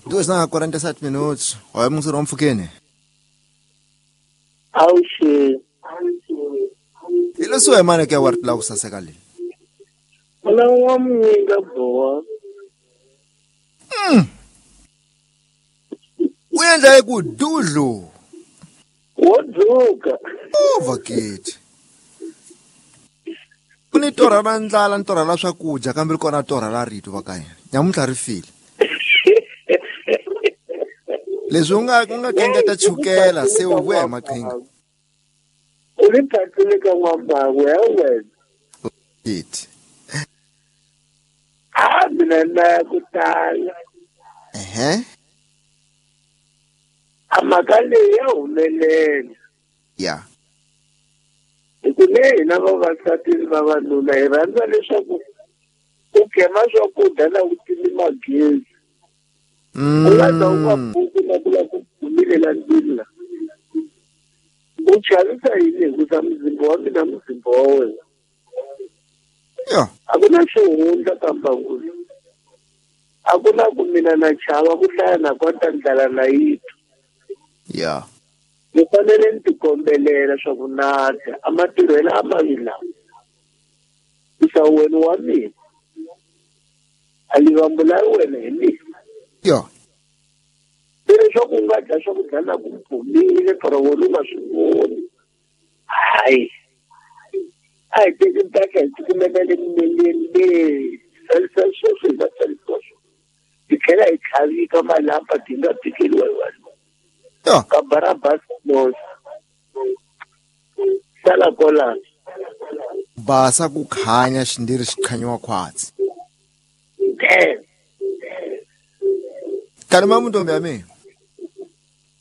Duas 47 minutos. Olha, vamos um pouquinho. Auxe. Ele só é mano que é o arte lá o sasegali. Não amiga boa. Uyenza ekududlu. Woduka. Vakithi. Kuni torha ra ndlala ni torha la swakudya kambe ri kona torha la rito va kaya. Nyamuntlha ri file. Leswi u nga gengeta chukela se u vuya hi maqhinga. Uri phathile ka n'wambangu ya wena. Vakithi. Mina na ku tala. Amhaka leyi ya humelela. Ya. Hikuva hina vavasati ni vavanuna hi rhandza leswaku u khema swakudya na u timi magezi. U nga ta u nga pfuki na ku la ku pfumelela ndlwini la. U chavisa yini hikuva mzimba wa mina mzimba wa wena. Ya. A ku na xihundla ka mbangulo. A ku na ku mina na chava ku hlaya na kwata ndlala na yitu. Ya. Ni fanele ni tikombelela swa ku nata a matirhelo a mavila. Nsawuweni wa mina. A livambula wena hi mina. Ya. Leswaku u nga dya swakudya na ku phumile for wena u nga swi voni. Hayi. A hi teki mpahla hi tikumeka le milengeni leyi. Salisa sweswo hi nga salisiwa swona. Hi tlhela hi tlhavika malapa ti nga tikeriwa hi vanhu. Ya. Ka Barabas Mosi. Sala kolani. Basa ku khanya xindiri xi khanyiwa khwatsi. Kanima muntombi ya mina.